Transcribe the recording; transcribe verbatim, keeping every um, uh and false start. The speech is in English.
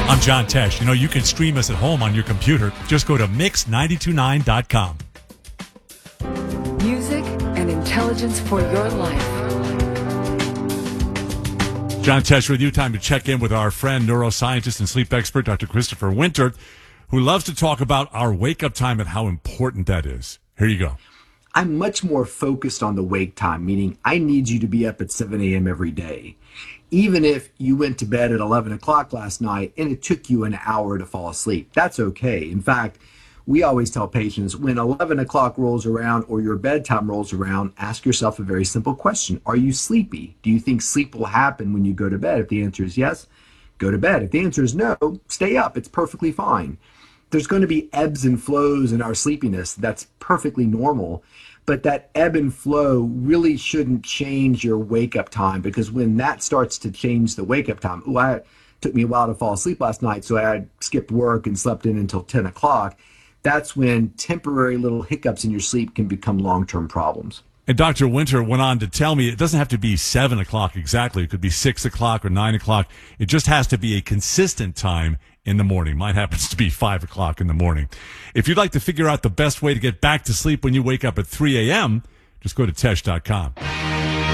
I'm John Tesh. You know, you can stream us at home on your computer. Just go to mix nine two nine dot com. Music and intelligence for your life. John Tesh with you. Time to check in with our friend, neuroscientist and sleep expert, Doctor Christopher Winter, who loves to talk about our wake-up time and how important that is. Here you go. I'm much more focused on the wake time, meaning I need you to be up at seven a.m. every day. Even if you went to bed at eleven o'clock last night and it took you an hour to fall asleep, that's okay. In fact, we always tell patients when eleven o'clock rolls around or your bedtime rolls around, ask yourself a very simple question. Are you sleepy? Do you think sleep will happen when you go to bed? If the answer is yes, go to bed. If the answer is no, stay up. It's perfectly fine. There's going to be ebbs and flows in our sleepiness. That's perfectly normal. But that ebb and flow really shouldn't change your wake-up time, because when that starts to change the wake-up time, oh, I, it took me a while to fall asleep last night, so I skipped work and slept in until ten o'clock. That's when temporary little hiccups in your sleep can become long-term problems. And Doctor Winter went on to tell me it doesn't have to be seven o'clock exactly. It could be six o'clock or nine o'clock. It just has to be a consistent time in the morning. Mine happens to be five o'clock in the morning. If you'd like to figure out the best way to get back to sleep when you wake up at three a.m., just go to tesh dot com.